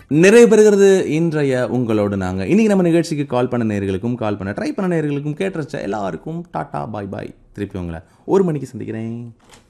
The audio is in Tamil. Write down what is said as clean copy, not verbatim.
நிறைய பெறுகிறது இன்றைய உங்களோடு நாங்கள். இன்றைக்கி நம்ம நிகழ்ச்சிக்கு கால் பண்ண நேயர்களுக்கும் கால் பண்ண ட்ரை பண்ண நேயர்களுக்கும் கேட்டுருச்ச எல்லாருக்கும் டாட்டா பாய் பாய். திருப்பி உங்களை 1 மணிக்கு சந்திக்கிறேன்.